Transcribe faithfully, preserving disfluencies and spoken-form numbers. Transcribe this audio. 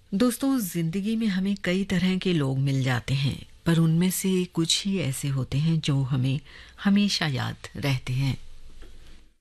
दोस्तों, जिंदगी में हमें कई तरह के लोग मिल जाते हैं, पर उनमें से कुछ ही ऐसे होते हैं जो हमें हमेशा याद रहते हैं।